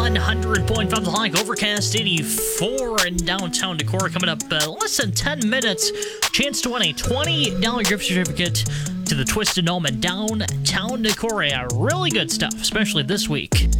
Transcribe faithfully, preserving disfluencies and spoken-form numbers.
one hundred point five The Hike, overcast eighty-four in downtown Decorah. Coming up uh, less than ten minutes, chance to win a twenty dollars gift certificate to the Twisted Gnome in downtown Decorah. Really good stuff, especially this week.